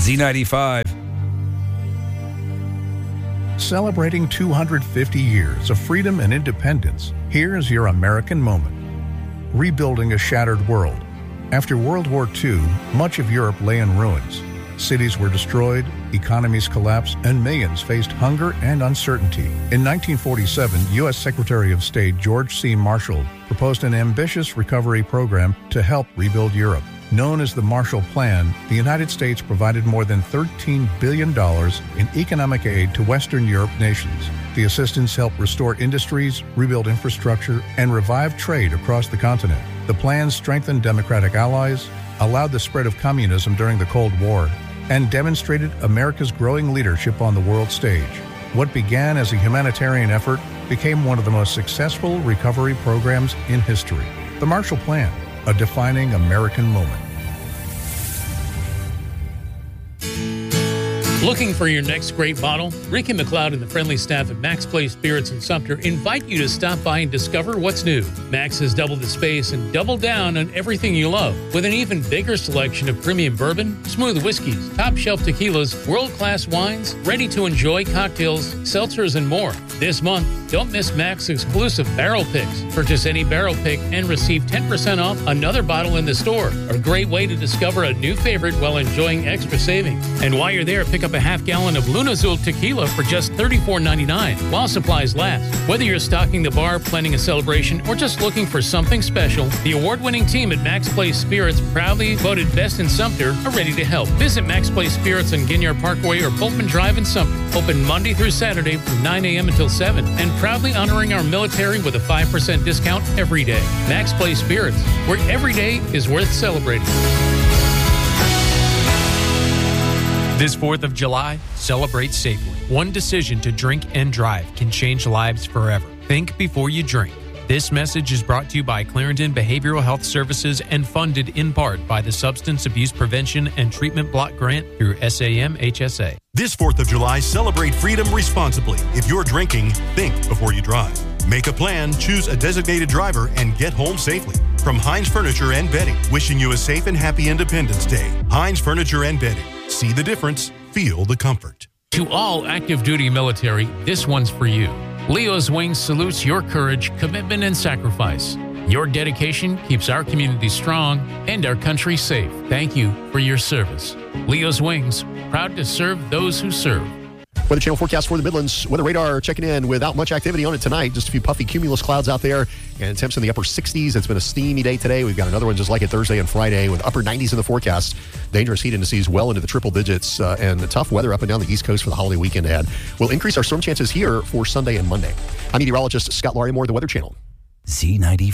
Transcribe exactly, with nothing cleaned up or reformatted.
Z ninety-five. Celebrating two hundred fifty years of freedom and independence, here's your American moment. Rebuilding a shattered world. After World War Two, much of Europe lay in ruins. Cities were destroyed, economies collapsed, and millions faced hunger and uncertainty. In nineteen forty-seven, U S Secretary of State George C. Marshall proposed an ambitious recovery program to help rebuild Europe. Known as the Marshall Plan, the United States provided more than thirteen billion dollars in economic aid to Western Europe nations. The assistance helped restore industries, rebuild infrastructure, and revive trade across the continent. The plan strengthened democratic allies, allowed the spread of communism during the Cold War, and demonstrated America's growing leadership on the world stage. What began as a humanitarian effort became one of the most successful recovery programs in history. The Marshall Plan, a defining American moment. Looking for your next great bottle? Ricky McLeod and the friendly staff at Max Place Spirits in Sumter invite you to stop by and discover what's new. Max has doubled the space and doubled down on everything you love, with an even bigger selection of premium bourbon, smooth whiskeys, top-shelf tequilas, world-class wines, ready-to-enjoy cocktails, seltzers, and more. This month, don't miss Max exclusive barrel picks. Purchase any barrel pick and receive ten percent off another bottle in the store. A great way to discover a new favorite while enjoying extra savings. And while you're there, pick up a half gallon of Luna Azul tequila for just thirty-four ninety-nine while supplies last. Whether you're stocking the bar, planning a celebration, or just looking for something special, the award-winning team at Max Place Spirits, proudly voted best in Sumter, are ready to help. Visit Max Place Spirits on Ginyard Parkway or Boltman Drive in Sumter. Open Monday through Saturday from nine a.m. until seven, and proudly honoring our military with a five percent discount every day. Max Place Spirits, where every day is worth celebrating. This fourth of July, celebrate safely. One decision to drink and drive can change lives forever. Think before you drink. This message is brought to you by Clarendon Behavioral Health Services and funded in part by the Substance Abuse Prevention and Treatment Block Grant through S A M H S A. This fourth of July, celebrate freedom responsibly. If you're drinking, think before you drive. Make a plan, choose a designated driver, and get home safely. From Heinz Furniture and Bedding, wishing you a safe and happy Independence Day. Heinz Furniture and Bedding. See the difference, feel the comfort. To all active duty military, this one's for you. Leo's Wings salutes your courage, commitment, and sacrifice. Your dedication keeps our community strong and our country safe. Thank you for your service. Leo's Wings, proud to serve those who serve. Weather Channel forecast for the Midlands. Weather radar checking in without much activity on it tonight. Just a few puffy cumulus clouds out there and temps in the upper sixties. It's been a steamy day today. We've got another one just like it Thursday and Friday with upper nineties in the forecast. Dangerous heat indices well into the triple digits uh, and the tough weather up and down the East Coast for the holiday weekend ahead. We'll increase our storm chances here for Sunday and Monday. I'm meteorologist Scott Larimore, the Weather Channel. Z ninety-five.